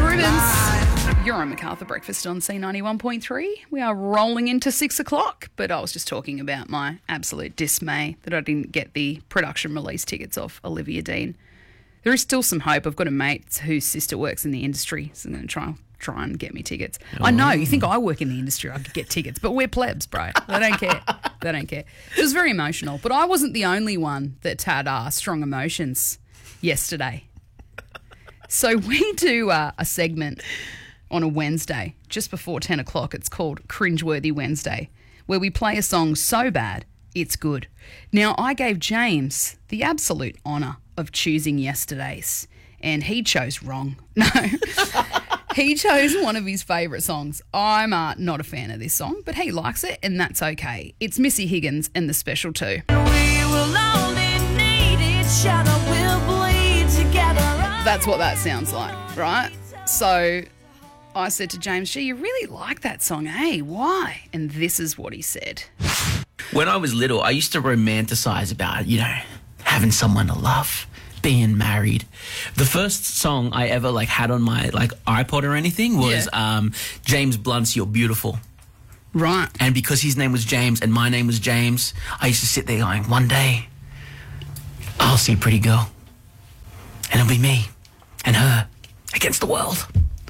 Rubens. You're on MacArthur Breakfast on C91.3. We are rolling into 6 o'clock, but I was just talking about my absolute dismay that I didn't get the production release tickets off Olivia Dean. There is still some hope. I've got a mate whose sister works in the industry, so I'm going to try and get me tickets. Oh. I know, you think I work in the industry, I could get tickets, but we're plebs, bro. They don't care. They don't care. It was very emotional, but I wasn't the only one that had strong emotions yesterday. So we do a segment on a Wednesday, just before 10 o'clock. It's called Cringeworthy Wednesday, where we play a song so bad, it's good. Now, I gave James the absolute honour of choosing yesterday's, and he chose wrong. No, he chose one of his favourite songs. I'm not a fan of this song, but he likes it, and that's okay. It's Missy Higgins and The Special 2. We will only need each other, we'll bleed together. That's what that sounds like, right? So I said to James, gee, you really like that song, eh? Why? And this is what he said. When I was little, I used to romanticize about, having someone to love, being married. The first song I ever had on my iPod or anything was James Blunt's You're Beautiful. Right. And because his name was James and my name was James, I used to sit there going, one day I'll see a pretty girl and it'll be me and her against the world.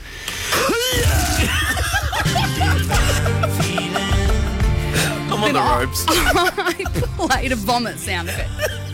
I'm on the ropes. I played a vomit sound effect.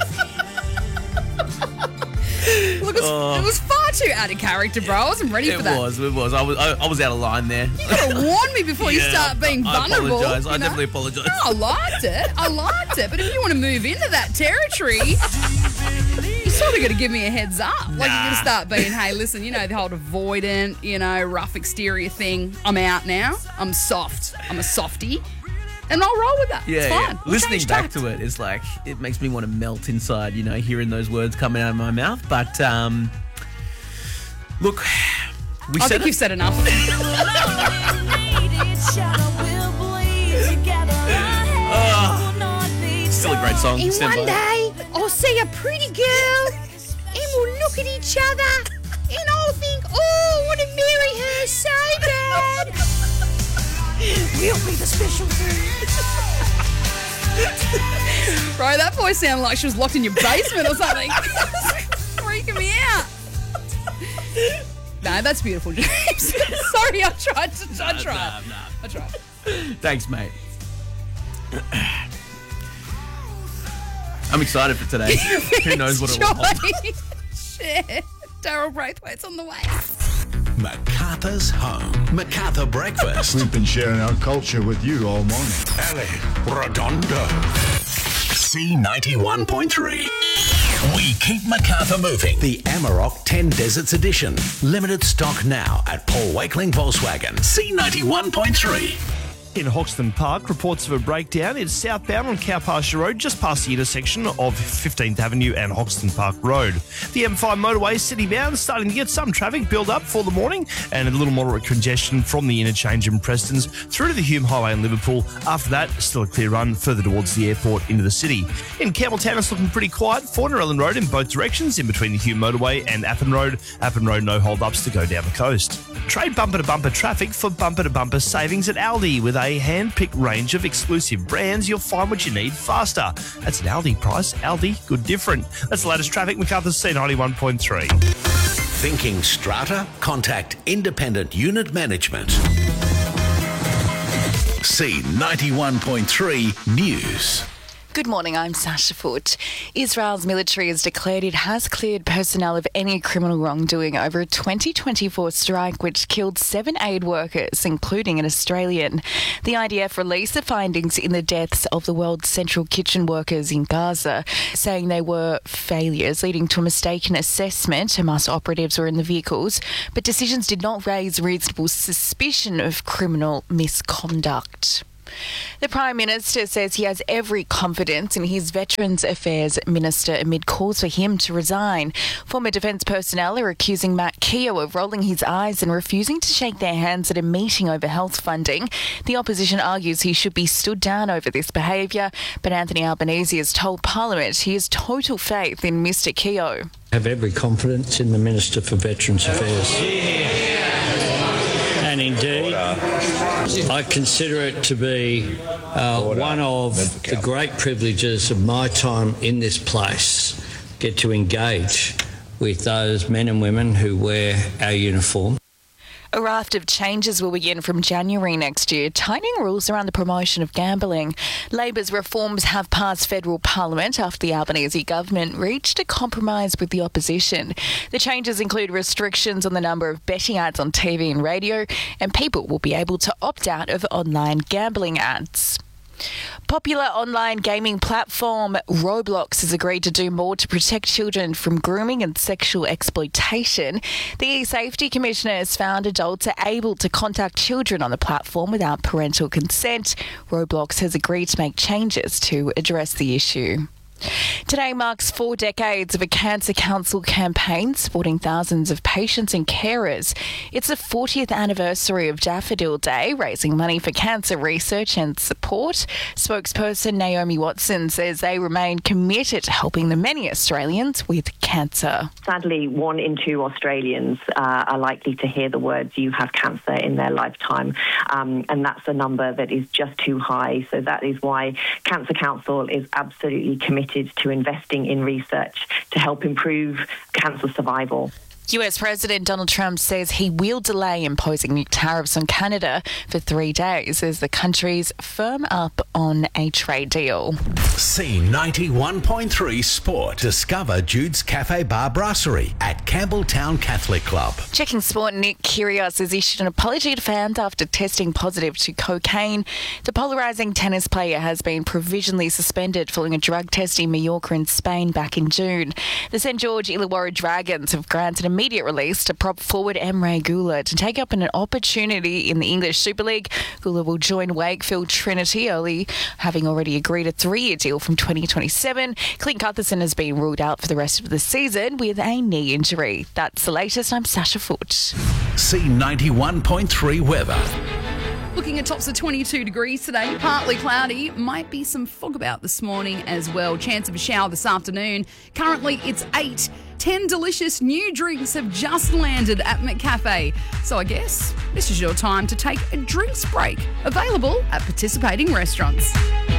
Look, it was far too out of character, bro. I wasn't ready for that. It was. I was out of line there. You gotta warn me before you start being vulnerable. I definitely apologise. No, I liked it. But if you want to move into that territory, you sort of got to give me a heads up. You're going to start being, hey, listen, the whole avoidant, rough exterior thing. I'm out now. I'm soft. I'm a softie. And I'll roll with that. It's fine. We'll listening back to it is it makes me want to melt inside, hearing those words coming out of my mouth. But, look, I think you've said enough. Still a great song. And one day, I'll see a pretty girl and we'll look at each other and I'll think, oh, I want to marry her so bad. We'll be the special thing. Bro, that voice sounded like she was locked in your basement or something. Freaking me out. No, that's beautiful, James. Sorry, I tried. I tried. Thanks, mate. I'm excited for today. Who knows what it will hold. Shit. Daryl Braithwaite's on the way. MacArthur's home. MacArthur Breakfast. We've been sharing our culture with you all morning. Ellie Redondo. C91.3. We keep MacArthur moving. The Amarok 10 Deserts Edition. Limited stock now at Paul Wakeling Volkswagen. C91.3. In Hoxton Park, reports of a breakdown is southbound on Cow Pasture Road, just past the intersection of 15th Avenue and Hoxton Park Road. The M5 motorway citybound starting to get some traffic build up for the morning and a little moderate congestion from the interchange in Prestons through to the Hume Highway in Liverpool. After that, still a clear run further towards the airport into the city. In Campbelltown, it's looking pretty quiet for Norellan Road in both directions in between the Hume motorway and Appin Road. Appin Road, no hold-ups to go down the coast. Trade bumper-to-bumper traffic for bumper-to-bumper savings at Aldi with a hand-picked range of exclusive brands. You'll find what you need faster. That's an Aldi price. Aldi, good different. That's the latest traffic. MacArthur's C91.3. Thinking strata? Contact Independent Unit Management. C91.3 News. Good morning, I'm Sasha Foote. Israel's military has declared it has cleared personnel of any criminal wrongdoing over a 2024 strike which killed 7 aid workers, including an Australian. The IDF released the findings in the deaths of the world's central kitchen workers in Gaza, saying they were failures leading to a mistaken assessment. Hamas operatives were in the vehicles, but decisions did not raise reasonable suspicion of criminal misconduct. The Prime Minister says he has every confidence in his Veterans Affairs Minister amid calls for him to resign. Former Defence personnel are accusing Matt Keogh of rolling his eyes and refusing to shake their hands at a meeting over health funding. The opposition argues he should be stood down over this behaviour, but Anthony Albanese has told Parliament he has total faith in Mr Keogh. I have every confidence in the Minister for Veterans Affairs. I consider it to be one of the great privileges of my time in this place, get to engage with those men and women who wear our uniform. A raft of changes will begin from January next year, tightening rules around the promotion of gambling. Labor's reforms have passed federal parliament after the Albanese government reached a compromise with the opposition. The changes include restrictions on the number of betting ads on TV and radio, and people will be able to opt out of online gambling ads. Popular online gaming platform Roblox has agreed to do more to protect children from grooming and sexual exploitation. The E-Safety Commissioner has found adults are able to contact children on the platform without parental consent. Roblox has agreed to make changes to address the issue. Today marks 4 decades of a Cancer Council campaign supporting thousands of patients and carers. It's the 40th anniversary of Daffodil Day, raising money for cancer research and support. Spokesperson Naomi Watson says they remain committed to helping the many Australians with cancer. Sadly, 1 in 2 Australians are likely to hear the words "you have cancer" in their lifetime, and that's a number that is just too high. So that is why Cancer Council is absolutely committed to investing in research to help improve cancer survival. US President Donald Trump says he will delay imposing new tariffs on Canada for 3 days as the countries firm up on a trade deal. C91.3 Sport. Discover Jude's Cafe Bar Brasserie at Campbelltown Catholic Club. Checking sport, Nick Kyrgios has issued an apology to fans after testing positive to cocaine. The polarising tennis player has been provisionally suspended following a drug test in Mallorca in Spain back in June. The St George Illawarra Dragons have granted immediate release to prop forward Emre Gula to take up an opportunity in the English Super League. Gula will join Wakefield Trinity early, having already agreed a 3-year deal from 2027. Clint Gutherson has been ruled out for the rest of the season with a knee injury. That's the latest. I'm Sasha Foote. C91.3 weather. Looking at tops of 22 degrees today, partly cloudy, might be some fog about this morning as well. Chance of a shower this afternoon. Currently it's 8. 10 delicious new drinks have just landed at McCafe. So I guess this is your time to take a drinks break. Available at participating restaurants.